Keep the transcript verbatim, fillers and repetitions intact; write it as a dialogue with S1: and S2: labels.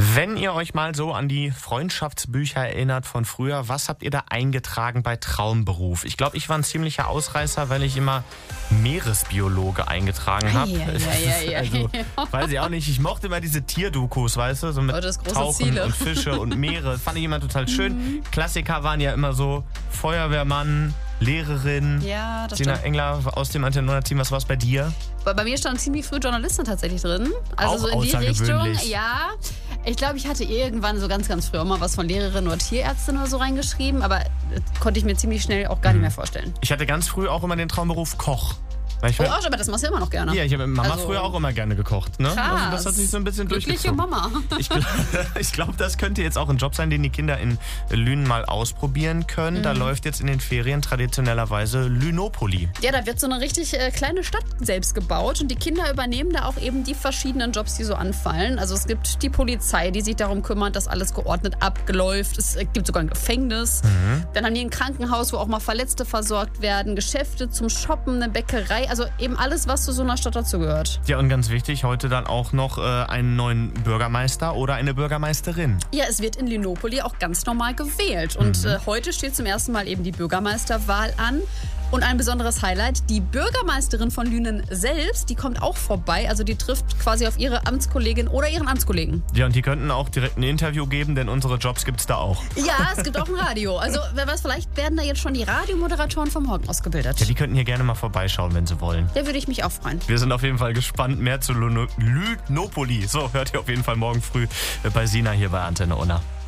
S1: Wenn ihr euch mal so an die Freundschaftsbücher erinnert von früher, was habt ihr da eingetragen bei Traumberuf? Ich glaube, ich war ein ziemlicher Ausreißer, weil ich immer Meeresbiologe eingetragen habe.
S2: Ja, ja, ja,
S1: also, weiß ich auch nicht, ich mochte immer diese Tierdokus, weißt du, so mit
S2: Oh, das große
S1: Tauchen
S2: Ziele.
S1: und Fische und Meere. Fand ich immer total schön. Klassiker waren ja immer so Feuerwehrmann, Lehrerin.
S2: Ja, das
S1: Sina
S2: stimmt.
S1: Engler aus dem Antennona-Team, was war es bei dir?
S2: Bei, bei mir stand ziemlich früh Journalistin tatsächlich drin. Also
S1: Auch
S2: so in die Richtung.
S1: außergewöhnlich.
S2: Ja. Ich glaube, ich hatte irgendwann so ganz, ganz früher mal was von Lehrerin oder Tierärztin oder so reingeschrieben, aber das konnte ich mir ziemlich schnell auch gar nicht mehr vorstellen.
S1: Ich hatte ganz früh auch immer den Traumberuf Koch. Weil ich
S2: Oh, aber das machst du immer noch gerne.
S1: Ja, ich habe mit Mama
S2: Also,
S1: früher auch immer gerne gekocht. Ne?
S2: Krass.
S1: Also das hat sich so ein bisschen
S2: Glückliche
S1: durchgezogen.
S2: Mama.
S1: Ich, gl- ich glaube, das könnte jetzt auch ein Job sein, den die Kinder in Lünen mal ausprobieren können.
S2: Mhm.
S1: Da läuft jetzt in den Ferien traditionellerweise Lünopoly.
S2: Ja, da wird so eine richtig äh, kleine Stadt selbst gebaut und die Kinder übernehmen da auch eben die verschiedenen Jobs, die so anfallen. Also es gibt die Polizei, die sich darum kümmert, dass alles geordnet abläuft. Es äh, gibt sogar ein Gefängnis.
S1: Mhm.
S2: Dann haben die ein Krankenhaus, wo auch mal Verletzte versorgt werden, Geschäfte zum Shoppen, eine Bäckerei, also eben alles, was zu so einer Stadt dazugehört.
S1: Ja, und ganz wichtig, heute dann auch noch äh, einen neuen Bürgermeister oder eine Bürgermeisterin.
S2: Ja, es wird in Lünopoly auch ganz normal gewählt. Und äh, heute steht zum ersten Mal eben die Bürgermeisterwahl an. Und ein besonderes Highlight, die Bürgermeisterin von Lünen selbst, die kommt auch vorbei. Also die trifft quasi auf ihre Amtskollegin oder ihren Amtskollegen.
S1: Ja, und die könnten auch direkt ein Interview geben, denn unsere Jobs gibt's da auch.
S2: Ja, es gibt auch ein Radio. Also wer weiß, vielleicht werden da jetzt schon die Radiomoderatoren vom Morgen ausgebildet.
S1: Ja, die könnten hier gerne mal vorbeischauen, wenn sie wollen.
S2: Da würde ich mich auch freuen.
S1: Wir sind auf jeden Fall gespannt. Mehr zu Luno- Lünopoly. So, hört ihr auf jeden Fall morgen früh bei Sina hier bei Antenne Unna.